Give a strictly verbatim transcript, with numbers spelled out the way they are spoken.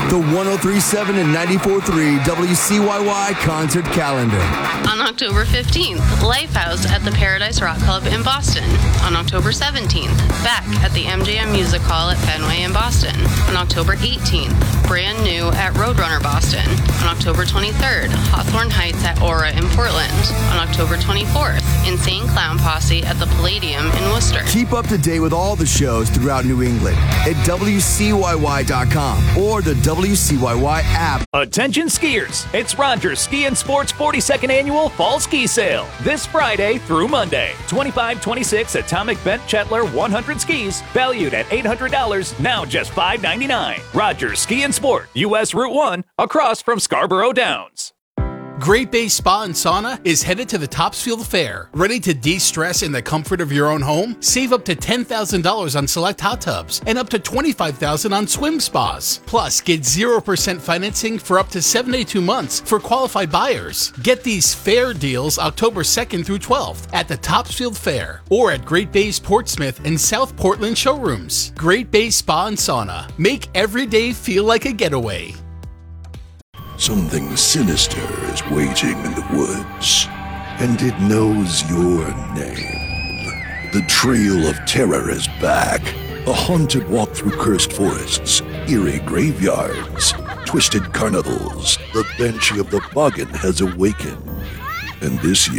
The one oh three point seven and ninety-four point three W C Y Y concert calendar. On October fifteenth, Lifehouse at the Paradise Rock Club in Boston. On October seventeenth, Beck at the M G M Music Hall at Fenway in Boston. On October eighteenth, Brand New at Roadrunner Boston. On October twenty-third, Hawthorne Heights at Aura in Portland. On October twenty-fourth, Insane Clown Posse at the Palladium in Worcester. Keep up to date with all the shows throughout New England at W C Y Y dot com or the W C Y Y app. Attention skiers, it's Rogers Ski and Sports forty-second Annual Fall Ski Sale. This Friday through Monday. twenty-five twenty-six Atomic Bent Chetler one hundred skis, valued at eight hundred dollars, now just five ninety-nine. Rogers Ski and Sport, U S Route one, across from Scarborough Downs. Great Bay Spa and Sauna is headed to the Topsfield Fair. Ready to de-stress in the comfort of your own home? Save up to ten thousand dollars on select hot tubs and up to twenty-five thousand dollars on swim spas. Plus, get zero percent financing for up to seventy-two months for qualified buyers. Get these fair deals October second through twelfth at the Topsfield Fair or at Great Bay's Portsmouth and South Portland showrooms. Great Bay Spa and Sauna. Make every day feel like a getaway. Something sinister is waiting in the woods, and it knows your name. The Trail of Terror is back. A haunted walk through cursed forests, eerie graveyards, twisted carnivals. The Banshee of the Boggin has awakened. And this year,